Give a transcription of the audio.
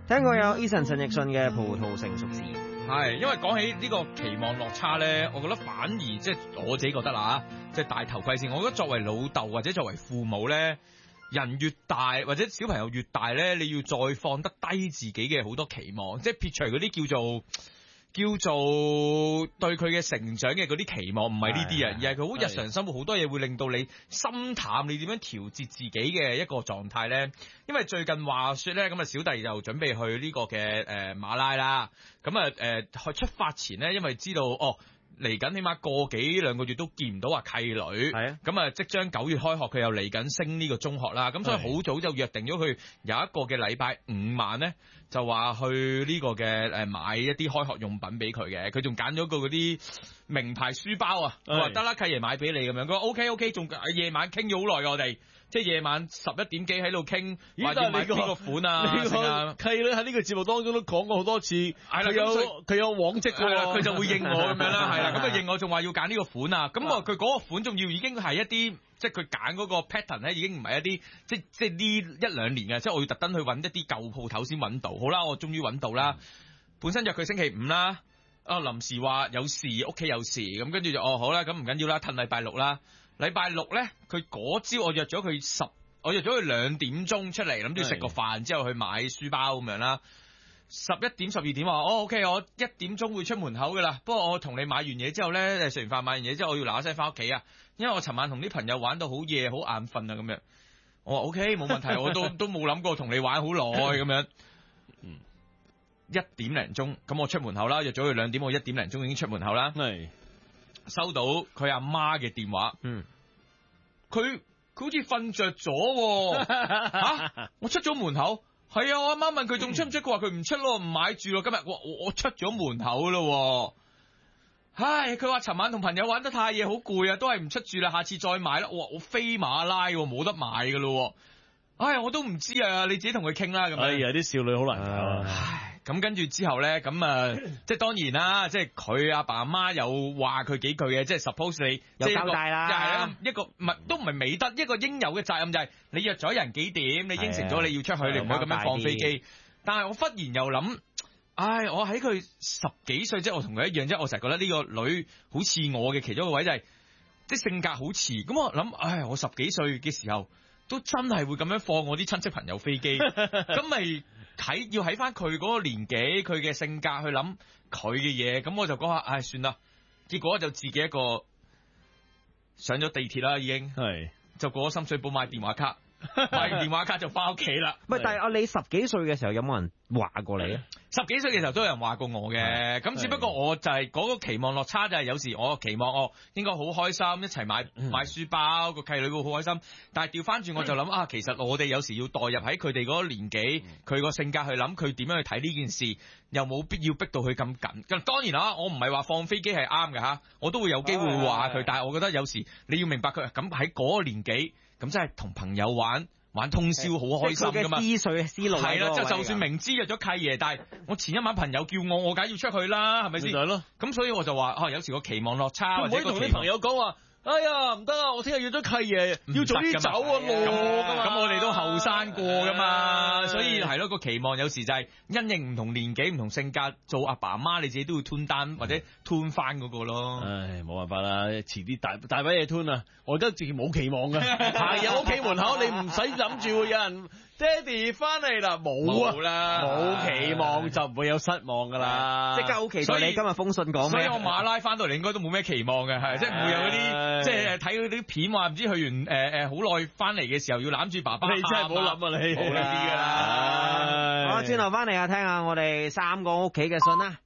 聽過有 Eason 陳奕迅嘅葡萄成熟時。 係，因為講起呢個期望落差咧，我覺得反而即係我自己覺得啦，即係戴頭盔先。我覺得作為老豆或者作為父母咧，人越大或者小朋友越大咧，你要再放得低自己嘅好多期望，即係撇除嗰啲叫做對佢嘅成長嘅嗰啲期望，唔係呢啲啊，而係佢好日常生活好多嘢會令到你心淡，你點樣調節自己嘅一個狀態咧？因為最近話說咧，咁啊小弟就準備去呢個嘅馬拉啦，咁啊去出發前咧，因為知道嚟緊起碼個幾兩個月都見唔到話契女，係啊，咁啊即將9月開學，佢又嚟緊升呢個中學啦，咁所以好早就約定咗佢有一個嘅禮拜5晚咧，就話去呢個嘅買一啲開學用品俾佢嘅，佢仲揀咗個嗰啲名牌書包啊，我話得啦，契爺買俾你咁樣，佢話 OK， 仲夜晚傾咗好耐我哋。即係夜晚11點幾喺度傾，話要買邊個款啊？ 契女喺呢個節目當中都講過好多次，佢有往績㗎， 佢就會應我咁樣啦，係啦，咁佢應我仲話要揀呢個款啊，咁佢嗰個款仲要已經係一啲，即係佢揀嗰個 pattern 咧，已經唔係一啲，即係呢1-2年嘅，即係我要特登去揾一啲舊鋪頭先揾到，好啦，我終於揾到啦，本身約佢星期5啦，臨時話有事，屋企有事，咁跟住就好啦，咁唔緊要啦，褪禮拜6啦。禮拜6咧，佢嗰朝我約咗佢2點鐘出嚟，諗住食個飯之後去買書包咁樣啦。11點12點話OK，我1點鐘會出門口噶啦。不過我同你買完嘢之後咧，食完飯買完嘢之後，我要嗱嗱聲翻屋企啊，因為我尋晚同啲朋友玩到好夜，好眼瞓啊咁樣。我話 OK， 冇問題，我都冇諗過同你玩好耐咁樣。1點零鐘，咁我出門口啦，約咗佢2點，我1點零鐘已經出門口啦。係。收到佢阿媽嘅電話，佢好似瞓着咗，我出咗門口，係啊，我阿媽問佢仲出唔出，佢話佢唔出咯，唔買住咯，今日我出咗門口咯，唉，佢話尋晚同朋友玩得太夜，好攰啊，都係唔出住啦，下次再買啦，我飛馬拉冇得買噶咯，唉，我都唔知啊，你自己同佢傾啦，咁樣， 哎呀，啲少女好難搞啊。 咁跟住之後咧，咁即係當然啦，即係佢阿爸阿媽有話佢幾句嘅，即係 suppose 你有交代啦， 一個都唔係美德，一個應有嘅責任就係你約咗人幾點，你應承咗你要出去，你唔可以咁樣放飛機。但係我忽然又諗，我喺佢10幾歲，即係我同佢一樣啫，我成日覺得呢個女好似我嘅其中一個位就係，即係性格好似，咁我諗，我10幾歲嘅時候都真係會咁樣放我啲親戚朋友飛機，咁咪。要喺翻佢嗰個年紀，佢嘅性格去諗佢嘅嘢，咁我就講下，算啦。結果就自己一個上咗地鐵啦，已經係就過咗深水埗買電話卡，買完電話卡就翻屋企啦。 唔係，但係你10幾歲嘅時候有冇人話過你啊 ？10幾歲嘅時候都有人話過我嘅，咁只不過我就係嗰個期望落差，就係有時我期望我應該好開心，一齊買書包，個契女會好開心。但係調翻轉我就諗其實我哋有時要代入喺佢哋嗰個年紀，佢個性格去諗，佢點樣去睇呢件事，又冇必要逼到佢咁緊。咁當然啦，我唔係話放飛機係啱嘅吓，我都會有機會話佢，但係我覺得有時你要明白佢咁喺嗰個年紀，咁真係同朋友玩通宵好開心噶嘛？ 思路係啦，就算明知約咗契爺，但係我前一晚朋友叫我梗係要出去啦，係咪先？係咯。咁所以我就話有時個期望落差， 唔可以同啲朋友講話。哎呀，唔得啊！我聽日約咗契爺，要早啲走啊， 咁我哋都後生過噶嘛，所以係咯，個期望有時就係因應唔同年紀、唔同性格，做阿爸阿媽你自己都要 turn down 或者 turn 翻嗰個咯。 唉，冇辦法啦，遲啲大把嘢 turn 啊！我而家自己冇期望噶，行入屋企門口你唔使諗住會有人爹哋翻嚟啦，冇啦，冇期望就唔會有失望噶啦。 即刻好期待你今日封信講咩？ 所以我馬拉翻到嚟應該都冇咩期望嘅，係即係唔會有嗰啲。即係睇嗰啲片話唔知去完好耐翻嚟嘅時候要攬住爸爸， 你真係唔好諗啊！你冇呢啲噶啦。 好，轉頭翻嚟啊，聽下我哋3個屋企嘅信啦。